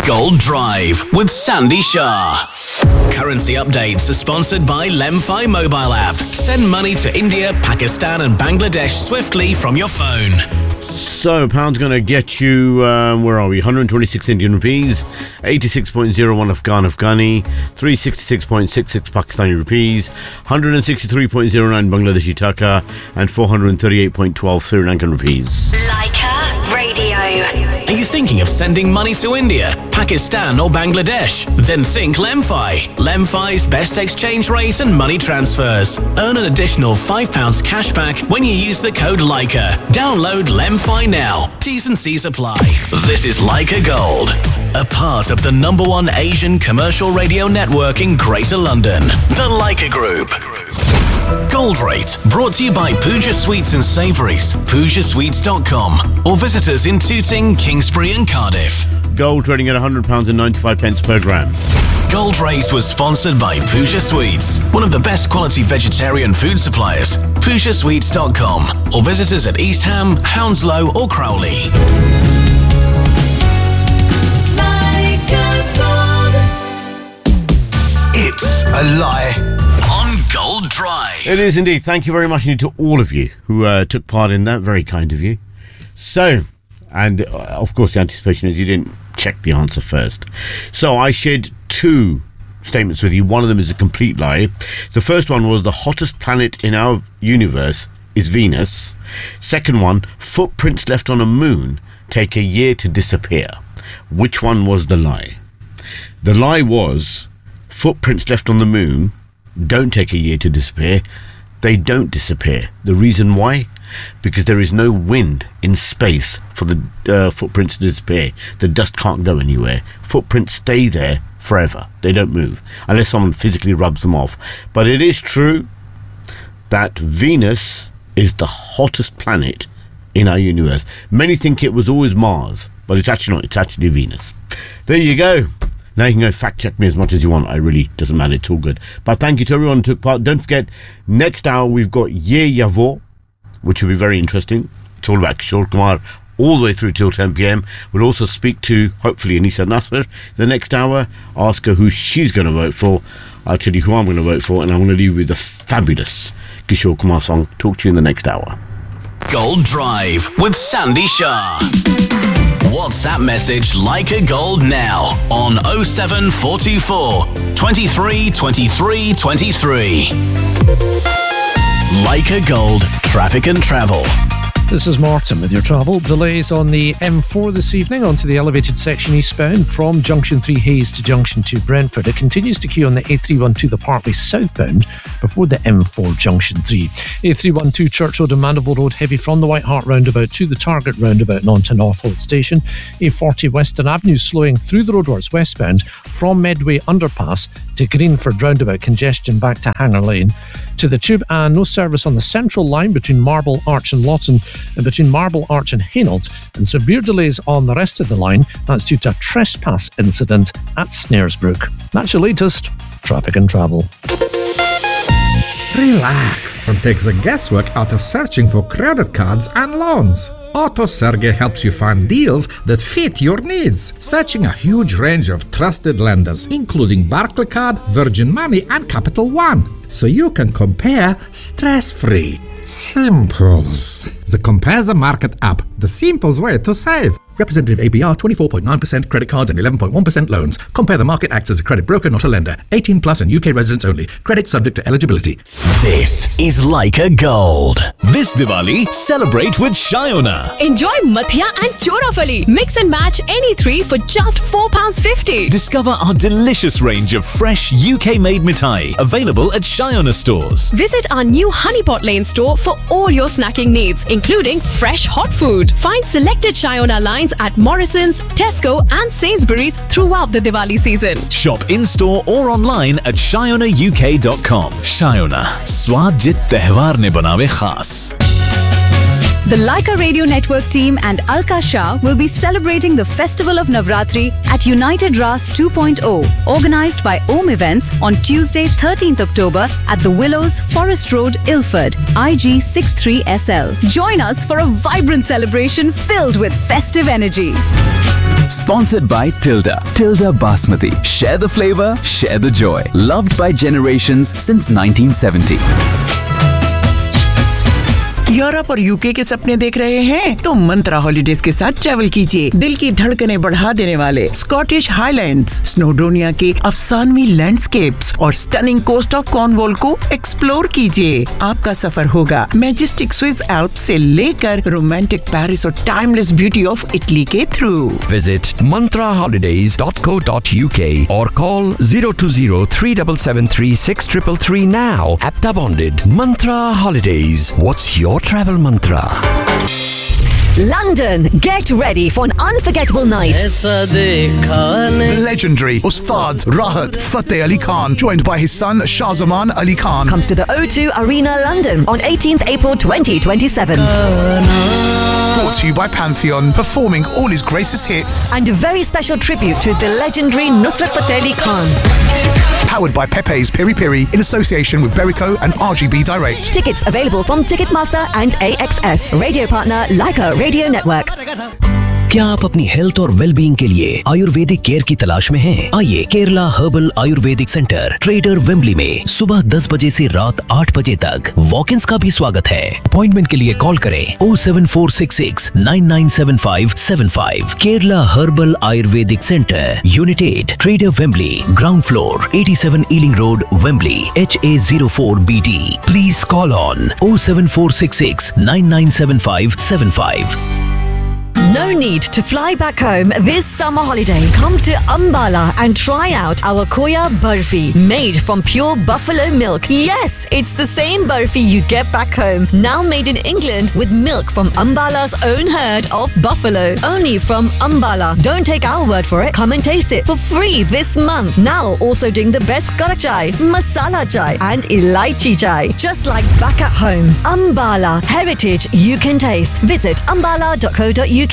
Gold Drive with Sandy Shah. Currency updates are sponsored by Lemfi mobile app. Send money to India, Pakistan and Bangladesh swiftly from your phone. So, pound's going to get you, where are we? 126 Indian rupees, 86.01 Afghani, 366.66 Pakistani rupees, 163.09 Bangladeshi taka, and 438.12 Sri Lankan rupees. Leica Radio. Are you thinking of sending money to India, Pakistan or Bangladesh? Then think Lemfi. Lemfi's best exchange rate and money transfers. Earn an additional £5 cash back when you use the code Leica. Download Lemfi now. T's and C's apply. This is Leica Gold, a part of the #1 Asian commercial radio network in Greater London, the Leica Group. Gold Rate, brought to you by Pooja Sweets and Savouries, PoojaSweets.com, or visit us in Tooting, Kingsbury and Cardiff. Gold trading at £100.95 per gram. Gold Rate was sponsored by Pooja Sweets, one of the best quality vegetarian food suppliers. PoojaSweets.com, or visit us at East Ham, Hounslow or Crowley. It's a lie on Gold Drive. It is indeed. Thank you very much indeed to all of you who took part in that. Very kind of you. So, and of course the anticipation is you didn't check the answer first. So I shared two statements with you. One of them is a complete lie. The first one was the hottest planet in our universe is Venus. Second one, footprints left on a moon take a year to disappear. Which one was the lie? The lie was footprints left on the moon don't take a year to disappear. They don't disappear. The reason why? Because there is no wind in space for the footprints to disappear. The dust can't go anywhere. Footprints stay there forever. They don't move unless someone physically rubs them off. But it is true that Venus is the hottest planet in our universe. Many think it was always Mars, but it's actually not. It's actually Venus. There you go. Now you can go fact check me as much as you want. It really doesn't matter. It's all good. But thank you to everyone who took part. Don't forget, next hour we've got Ye Yavo, which will be very interesting. It's all about Kishore Kumar all the way through till 10 p.m. We'll also speak to, hopefully, Anisa Nasser the next hour. Ask her who she's going to vote for. I'll tell you who I'm going to vote for, and I'm going to leave you with the fabulous Kishore Kumar song. Talk to you in the next hour. Gold Drive with Sandy Shah. WhatsApp message Leica Gold now on 07424 23 23 23. Leica Gold, traffic and travel. This is Martin with your travel. Delays on the M4 this evening onto the elevated section eastbound from Junction 3 Hayes to Junction 2 Brentford. It continues to queue on the A312 the Parkway southbound before the M4 Junction 3. A312 Church Road and Mandeville Road heavy from the White Hart roundabout to the Target roundabout and on to Northolt Station. A40 Western Avenue slowing through the roadworks westbound from Medway Underpass to Greenford roundabout, congestion back to Hanger Lane. To the Tube, and no service on the central line between Marble Arch and Lawton and between Marble Arch and Hainault, and severe delays on the rest of the line. That's due to a trespass incident at Snaresbrook. That's your latest traffic and travel. Relax and take the guesswork out of searching for credit cards and loans. AutoSerge helps you find deals that fit your needs, searching a huge range of trusted lenders, including Barclaycard, Virgin Money, and Capital One, so you can compare stress-free. Simples. The Compare the Market app, the simplest way to save. Representative APR 24.9% credit cards and 11.1% loans. Compare the Market acts as a credit broker, not a lender. 18 plus and UK residents only. Credit subject to eligibility. This is Leica Gold. This Diwali, celebrate with Shayona. Enjoy Mathia and Chorafali. Mix and match any three for just £4.50. Discover our delicious range of fresh UK-made mithai available at Shayona stores. Visit our new Honeypot Lane store for all your snacking needs, including fresh hot food. Find selected Shayona lines at Morrison's, Tesco and Sainsbury's throughout the Diwali season. Shop in-store or online at shayonauk.com. Shayona, स्वाद जित त्योहार ने बनावे खास. The Leica Radio Network team and Alka Shah will be celebrating the Festival of Navratri at United Ras 2.0, organised by OM Events on Tuesday 13th October at the Willows, Forest Road, Ilford, IG63SL. Join us for a vibrant celebration filled with festive energy. Sponsored by Tilda. Tilda Basmati. Share the flavor, share the joy. Loved by generations since 1970. Europe और UK के सपने देख रहे हैं तो मंत्रा holidays के साथ travel कीजिए। दिल की धड़कनें बढ़ा देने वाले स्कॉटिश हाईलैंड्स, स्नोडोनिया के अफसानवी लैंडस्केप्स और स्टनिंग कोस्ट ऑफ कॉर्नवॉल को एक्सप्लोर कीजिए। आपका सफर होगा मैजेस्टिक स्विस एल्प्स से लेकर रोमांटिक पेरिस और टाइमलेस ब्यूटी ऑफ इटली के through. Visit mantraholidays.co.uk or call 020-3773-6333 now. Apta bonded. Mantra Holidays. What's your travel mantra? London, get ready for an unforgettable night. The legendary Ustad Rahat Fateh Ali Khan, joined by his son Shahzaman Ali Khan, comes to the O2 Arena, London on 18th April 2027. Brought to you by Pantheon, performing all his greatest hits. And a very special tribute to the legendary Nusrat Fateh Ali Khan. Powered by Pepe's Piri Piri in association with Berico and RGB Direct. Tickets available from Ticketmaster and AXS. Radio partner Leica Radio Network. क्या आप अपनी health और wellbeing के लिए Ayurvedic care की तलाश में हैं? आइए Kerala herbal Ayurvedic centre trader Wembley में सुबह 10 बजे से रात 8 बजे तक वॉक-इन्स का भी स्वागत है। अपॉइंटमेंट के लिए कॉल करें 07466 997575। Kerala herbal Ayurvedic centre, unit 8, trader Wembley, ground floor, 87 ailing road, Wembley, HA04BD। Please call on 07466 997575। No need to fly back home this summer holiday. Come to Ambala and try out our Koya Barfi, made from pure buffalo milk. Yes, it's the same Barfi you get back home, now made in England with milk from Ambala's own herd of buffalo. Only from Ambala. Don't take our word for it. Come and taste it for free this month. Now also doing the best kara chai, masala chai and elaichi chai. Just like back at home. Ambala, heritage you can taste. Visit ambala.co.uk.